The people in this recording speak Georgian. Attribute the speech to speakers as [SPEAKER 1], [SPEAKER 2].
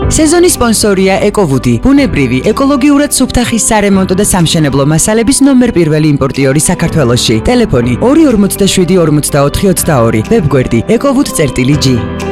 [SPEAKER 1] სეზონის სპონსორია ეკოვუდი, ბუნებრივი, ეკოლოგიურად სუფთახის სარემონტო და სამშენებლო მასალების ნომერ პირველი იმპორტიორი საქართველოში. ტელეფონი 247 44 22, ვებგვერდი ekovud.g